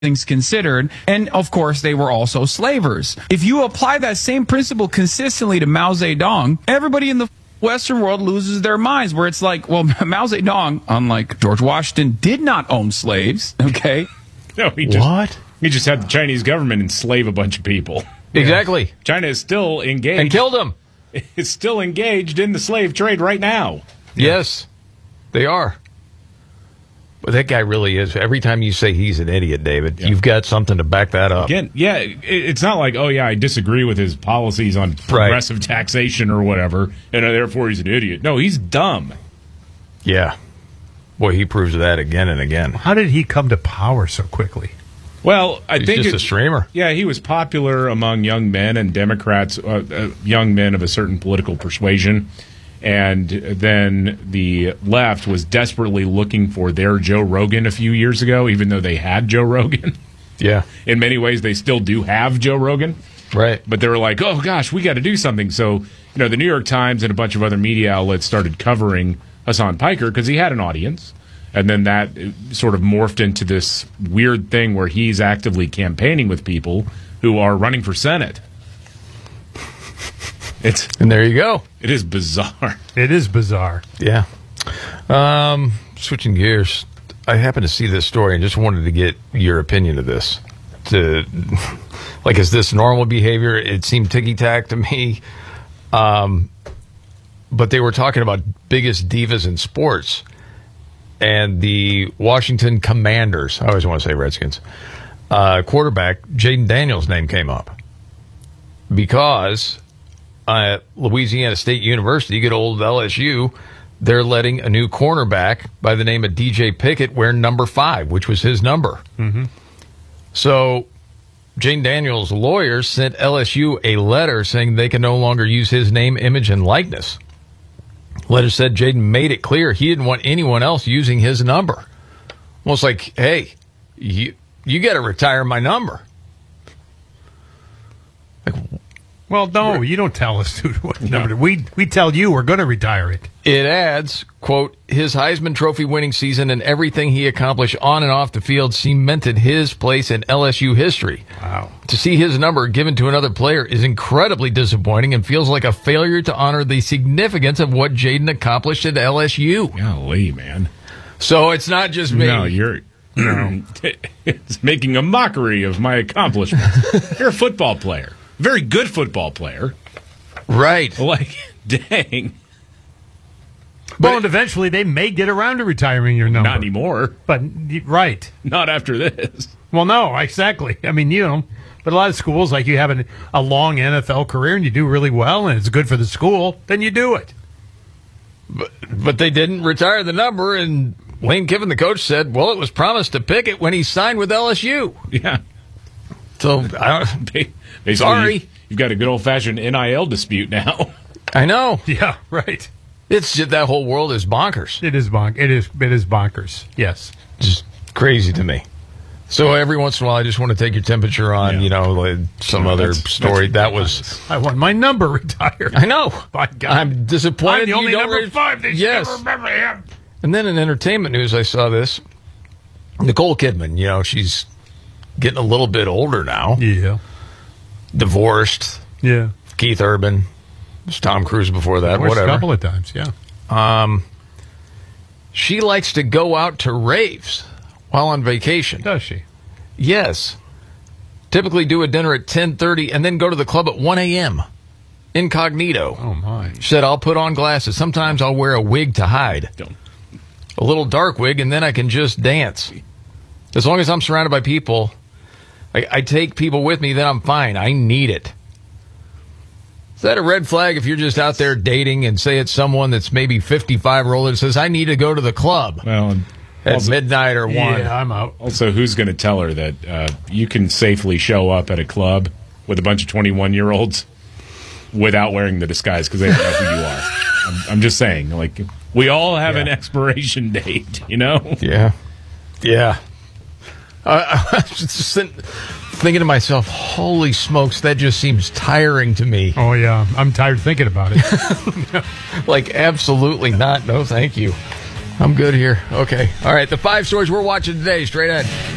things considered. And of course, they were also slavers. If you apply that same principle consistently to Mao Zedong, everybody in the Western world loses their minds, where it's like, well, Mao Zedong, unlike George Washington, did not own slaves, okay? No, he just had the Chinese government enslave a bunch of people. Exactly. Yeah. China is still engaged. And killed them. It's still engaged in the slave trade right now. Yes, they are. But that guy really is. Every time you say he's an idiot, David, you've got something to back that up. Again, it's not like, I disagree with his policies on progressive taxation or whatever, and therefore he's an idiot. No, he's dumb. Yeah. Boy, he proves that again and again. How did he come to power so quickly? Well, I He's think just a streamer. Yeah, he was popular among young men and Democrats, young men of a certain political persuasion. And then the left was desperately looking for their Joe Rogan a few years ago, even though they had Joe Rogan. Yeah. In many ways, they still do have Joe Rogan. Right. But they were like, oh, gosh, we got to do something. So, the New York Times and a bunch of other media outlets started covering Hassan Piker because he had an audience. And then that sort of morphed into this weird thing where he's actively campaigning with people who are running for Senate. And there you go. It is bizarre. It is bizarre. Yeah. Switching gears, I happened to see this story and just wanted to get your opinion of this. Is this normal behavior? It seemed ticky-tack to me. But they were talking about biggest divas in sports. And the Washington Commanders, I always want to say Redskins, quarterback Jaden Daniels' name came up. Because at Louisiana State University, good old LSU, they're letting a new cornerback by the name of DJ Pickett wear number 5, which was his number. Mm-hmm. So Jaden Daniels' lawyers sent LSU a letter saying they can no longer use his name, image, and likeness. Letter said Jaden made it clear he didn't want anyone else using his number. Almost like, hey, you got to retire my number. Well, no, you don't tell us what number. We tell you we're going to retire it. It adds, quote, his Heisman Trophy winning season and everything he accomplished on and off the field cemented his place in LSU history. Wow. To see his number given to another player is incredibly disappointing and feels like a failure to honor the significance of what Jaden accomplished at LSU. Golly, man. So it's not just me. No, it's making a mockery of my accomplishments. You're a football player. Very good football player. Right. Dang. Well, and eventually they may get around to retiring your number. Not anymore. But, right. Not after this. Well, no, exactly. I mean, but a lot of schools, like you have a long NFL career and you do really well and it's good for the school, then you do it. But they didn't retire the number, and Lane Kiffin, the coach, said, well, it was promised to Pickett when he signed with LSU. Yeah. So, basically, sorry. You've got a good old-fashioned NIL dispute now. I know. Yeah, right. It's just that whole world is bonkers. It is bonkers. Yes. Just crazy to me. So every once in a while, I just want to take your temperature on, some other story. That was... I want my number retired. I know. By God. I'm disappointed. I'm the only number 5 that yes. never remember him. And then in entertainment news, I saw this. Nicole Kidman, she's getting a little bit older now. Yeah. Divorced. Yeah. Keith Urban. There's Tom Cruise before that. Divorced whatever. A couple of times, yeah. She likes to go out to raves while on vacation. Does she? Yes. Typically do a dinner at 10:30 and then go to the club at 1 a.m. Incognito. Oh, my. She said, I'll put on glasses. Sometimes I'll wear a wig to hide. A little dark wig, and then I can just dance. As long as I'm surrounded by people, I take people with me, then I'm fine. I need it. Is that a red flag if you're just out there dating and say it's someone that's maybe 55 or older that says, I need to go to the club at midnight or 1? Yeah, I'm out. Also, who's going to tell her that you can safely show up at a club with a bunch of 21-year-olds without wearing the disguise because they don't know who you are? I'm just saying, we all have an expiration date, Yeah. Yeah. I was just thinking to myself, holy smokes, that just seems tiring to me. Oh, yeah. I'm tired thinking about it. Absolutely not. No, thank you. I'm good here. Okay. All right. The 5 stories we're watching today, straight ahead.